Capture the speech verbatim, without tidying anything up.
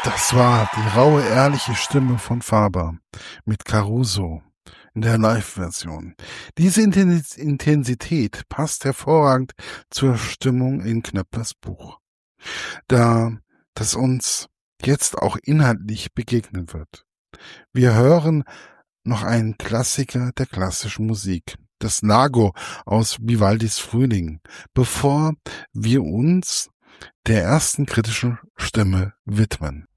Das war die raue, ehrliche Stimme von Faber mit Caruso in der Live-Version. Diese Inten- Intensität passt hervorragend zur Stimmung in Knöpplers Buch, da das uns jetzt auch inhaltlich begegnen wird. Wir hören noch einen Klassiker der klassischen Musik, das Lago aus Vivaldis Frühling, bevor wir uns der ersten kritischen Stimme widmen.